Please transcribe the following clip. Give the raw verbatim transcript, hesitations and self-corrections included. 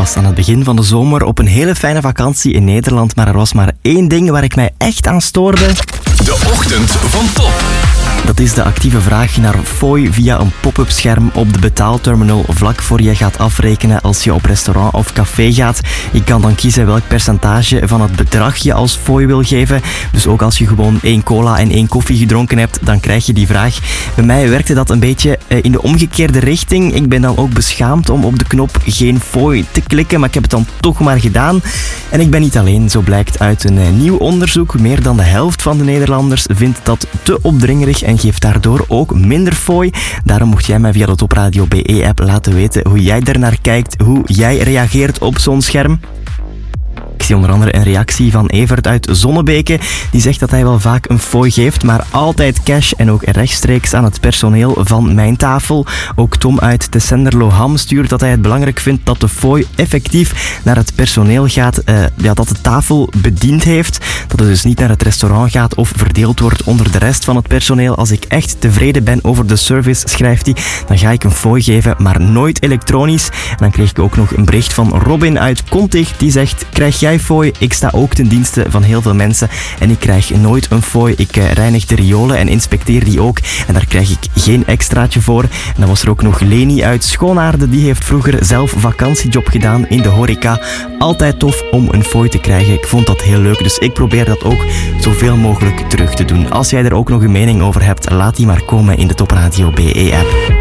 was aan het begin van de zomer op een hele fijne vakantie in Nederland, maar er was maar één ding waar ik mij echt aan stoorde. De ochtend van Top. Dat is de actieve vraag naar fooi via een pop-up scherm op de betaalterminal vlak voor je gaat afrekenen als je op restaurant of café gaat. Je kan dan kiezen welk percentage van het bedrag je als fooi wil geven. Dus ook als je gewoon één cola en één koffie gedronken hebt, dan krijg je die vraag. Bij mij werkte dat een beetje in de omgekeerde richting. Ik ben dan ook beschaamd om op de knop geen fooi te klikken, maar ik heb het dan toch maar gedaan. En ik ben niet alleen, zo blijkt uit een nieuw onderzoek. Meer dan de helft van de Nederlanders vindt dat te opdringerig en geeft daardoor ook minder fooi. Daarom mocht jij mij via de Top Radio B E-app laten weten hoe jij ernaar kijkt, hoe jij reageert op zo'n scherm. Ik zie onder andere een reactie van Evert uit Zonnebeke. Die zegt dat hij wel vaak een fooi geeft, maar altijd cash en ook rechtstreeks aan het personeel van mijn tafel. Ook Tom uit Tessenderloham stuurt dat hij het belangrijk vindt dat de fooi effectief naar het personeel gaat. Uh, ja, dat de tafel bediend heeft. Dat het dus niet naar het restaurant gaat of verdeeld wordt onder de rest van het personeel. Als ik echt tevreden ben over de service, schrijft hij, dan ga ik een fooi geven, maar nooit elektronisch. En dan kreeg ik ook nog een bericht van Robin uit Kontig. Die zegt, krijg jij fooi? Ik sta ook ten dienste van heel veel mensen en ik krijg nooit een fooi. Ik uh, reinig de riolen en inspecteer die ook en daar krijg ik geen extraatje voor. En dan was er ook nog Leni uit Schoonaarde. Die heeft vroeger zelf vakantiejob gedaan in de horeca. Altijd tof om een fooi te krijgen. Ik vond dat heel leuk, dus ik probeer dat ook zoveel mogelijk terug te doen. Als jij er ook nog een mening over hebt, laat die maar komen in de Top Radio B E-app.